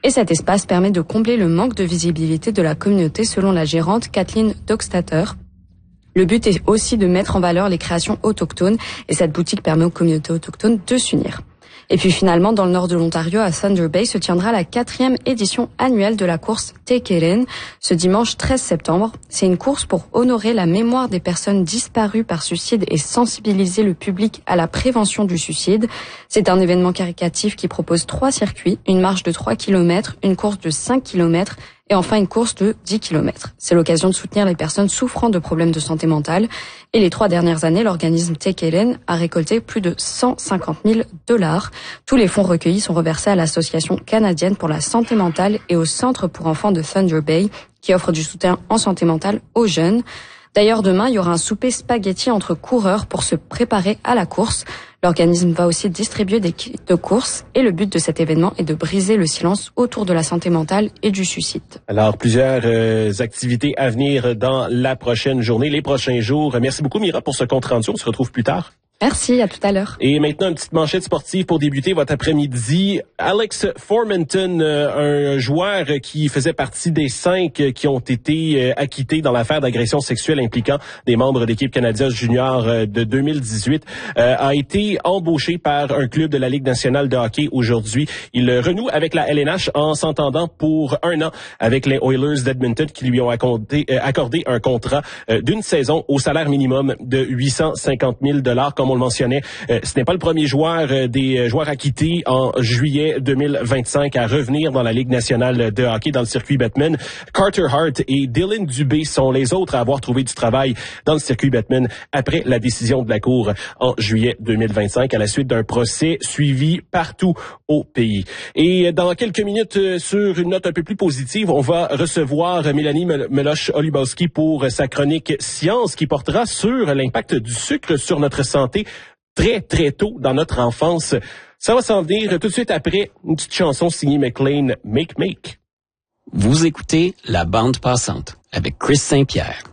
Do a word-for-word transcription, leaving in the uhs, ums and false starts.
Et cet espace permet de combler le manque de visibilité de la communauté selon la gérante Kathleen Dockstader. Le but est aussi de mettre en valeur les créations autochtones et cette boutique permet aux communautés autochtones de s'unir. Et puis finalement, dans le nord de l'Ontario, à Thunder Bay, se tiendra la quatrième édition annuelle de la course Take It In, ce dimanche treize septembre. C'est une course pour honorer la mémoire des personnes disparues par suicide et sensibiliser le public à la prévention du suicide. C'est un événement caritatif qui propose trois circuits, une marche de trois kilomètres, une course de cinq kilomètres et enfin une course de dix kilomètres. C'est l'occasion de soutenir les personnes souffrant de problèmes de santé mentale. Et les trois dernières années, l'organisme Take It In a récolté plus de cent cinquante mille dollars. Tous les fonds recueillis sont reversés à l'Association canadienne pour la santé mentale et au Centre pour enfants de Thunder Bay, qui offre du soutien en santé mentale aux jeunes. D'ailleurs, demain, il y aura un souper spaghetti entre coureurs pour se préparer à la course. L'organisme va aussi distribuer des kits de course et le but de cet événement est de briser le silence autour de la santé mentale et du suicide. Alors, plusieurs euh, activités à venir dans la prochaine journée, les prochains jours. Merci beaucoup, Mira, pour ce compte rendu. On se retrouve plus tard. Merci, à tout à l'heure. Et maintenant, une petite manchette sportive pour débuter votre après-midi. Alex Formenton, euh, un joueur qui faisait partie des cinq qui ont été euh, acquittés dans l'affaire d'agression sexuelle impliquant des membres d'équipe canadienne junior euh, de deux mille dix-huit, euh, a été embauché par un club de la Ligue nationale de hockey aujourd'hui. Il renoue avec la L N H en s'entendant pour un an avec les Oilers d'Edmonton qui lui ont accordé, euh, accordé un contrat euh, d'une saison au salaire minimum de huit cent cinquante mille dollars, comme on le mentionnait. Euh, ce n'est pas le premier joueur euh, des euh, joueurs acquittés en juillet deux mille vingt-cinq à revenir dans la Ligue nationale de hockey dans le circuit Bettman. Carter Hart et Dylan Dubé sont les autres à avoir trouvé du travail dans le circuit Bettman après la décision de la Cour en juillet deux mille vingt-cinq à la suite d'un procès suivi partout au pays. Et dans quelques minutes, euh, sur une note un peu plus positive, on va recevoir Mélanie Meloche-Olubowski pour sa chronique Science qui portera sur l'impact du sucre sur notre santé très, très tôt dans notre enfance. Ça va s'en venir tout de suite après une petite chanson signée McLean, Make Make. Vous écoutez La Bande Passante avec Chris Saint-Pierre.